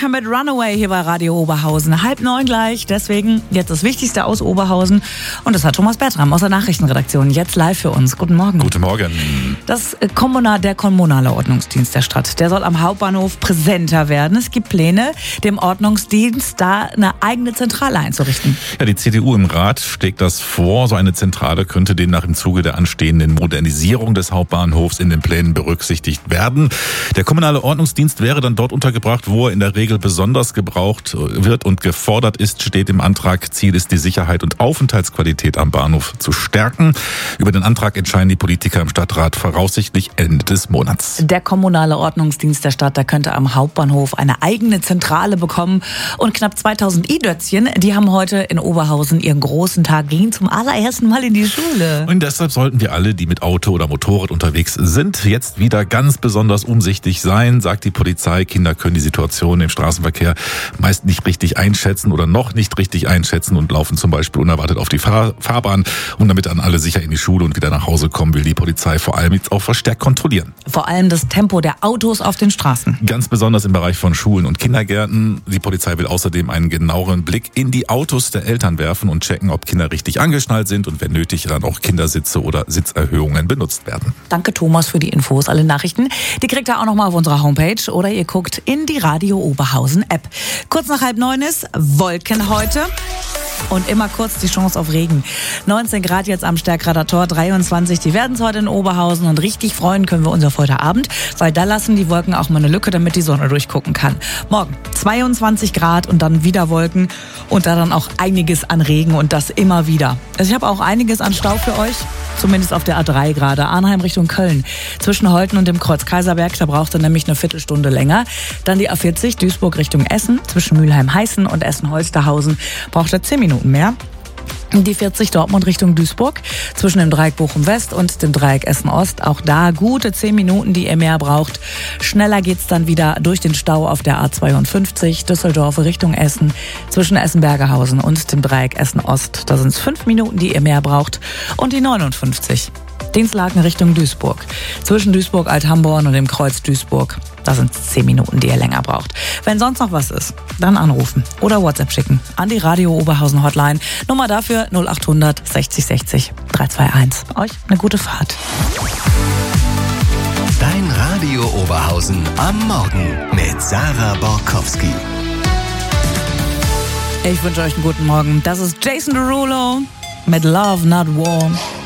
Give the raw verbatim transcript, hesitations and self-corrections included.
mit Runaway hier bei Radio Oberhausen. Halb neun gleich, deswegen jetzt das Wichtigste aus Oberhausen. Und das hat Thomas Bertram aus der Nachrichtenredaktion jetzt live für uns. Guten Morgen. Guten Morgen. Das Kommunal, der kommunale Ordnungsdienst der Stadt, der soll am Hauptbahnhof präsenter werden. Es gibt Pläne, dem Ordnungsdienst da eine eigene Zentrale einzurichten. Ja, die C D U im Rat schlägt das vor. So eine Zentrale könnte demnach im Zuge der anstehenden Modernisierung des Hauptbahnhofs in den Plänen berücksichtigt werden. Der kommunale Ordnungsdienst wäre dann dort untergebracht, wo er in der Regel besonders gebraucht wird und gefordert ist, steht im Antrag. Ziel ist, die Sicherheit und Aufenthaltsqualität am Bahnhof zu stärken. Über den Antrag entscheiden die Politiker im Stadtrat voraussichtlich Ende des Monats. Der kommunale Ordnungsdienst der Stadt, der könnte am Hauptbahnhof eine eigene Zentrale bekommen. Und knapp zweitausend I-Dötzchen, die haben heute in Oberhausen ihren großen Tag, gehen zum allerersten Mal in die Schule. Und deshalb sollten wir alle, die mit Auto oder Motorrad unterwegs sind, jetzt wieder ganz besonders umsichtig sein, sagt die Polizei. Kinder können die Situation im Straßenverkehr meist nicht richtig einschätzen oder noch nicht richtig einschätzen und laufen zum Beispiel unerwartet auf die Fahr- Fahrbahn. Und damit dann alle sicher in die Schule und wieder nach Hause kommen, will die Polizei vor allem jetzt auch verstärkt kontrollieren. Vor allem das Tempo der Autos auf den Straßen. Ganz besonders im Bereich von Schulen und Kindergärten. Die Polizei will außerdem einen genaueren Blick in die Autos der Eltern werfen und checken, ob Kinder richtig angeschnallt sind und wenn nötig dann auch Kindersitze oder Sitzerhöhungen benutzt werden. Danke Thomas für die Infos, alle Nachrichten. Die kriegt ihr auch nochmal auf unserer Homepage oder ihr guckt in die Radio Oberhausen App. Kurz nach halb neun ist Wolken heute. Und immer kurz die Chance auf Regen. neunzehn Grad jetzt am Stärkrader Tor, dreiundzwanzig. Die werden es heute in Oberhausen und richtig freuen können wir uns auf heute Abend, weil da lassen die Wolken auch mal eine Lücke, damit die Sonne durchgucken kann. Morgen zweiundzwanzig Grad und dann wieder Wolken und da dann auch einiges an Regen und das immer wieder. Also ich habe auch einiges an Stau für euch. Zumindest auf der A drei gerade, Arnheim Richtung Köln. Zwischen Holten und dem Kreuz Kaiserberg, da braucht ihr nämlich eine Viertelstunde länger. Dann die A vierzig, Duisburg Richtung Essen. Zwischen Mülheim-Heißen und Essen-Holsterhausen braucht ihr zehn Minuten mehr. Die vierzig Dortmund Richtung Duisburg, zwischen dem Dreieck Bochum West und dem Dreieck Essen Ost. Auch da gute zehn Minuten, die ihr mehr braucht. Schneller geht's dann wieder durch den Stau auf der A zweiundfünfzig, Düsseldorf Richtung Essen, zwischen Essen-Bergerhausen und dem Dreieck Essen Ost. Da sind es fünf Minuten, die ihr mehr braucht. Und die neunundfünfzig, Dinslaken Richtung Duisburg, zwischen Duisburg-Althamborn und dem Kreuz Duisburg. Da sind es zehn Minuten, die ihr länger braucht. Wenn sonst noch was ist, dann anrufen oder WhatsApp schicken an die Radio Oberhausen Hotline. Nummer dafür null acht hundert sechzig sechzig dreihunderteinundzwanzig. Euch eine gute Fahrt. Dein Radio Oberhausen am Morgen mit Sarah Borkowski. Ich wünsche euch einen guten Morgen. Das ist Jason Derulo mit Love Not War.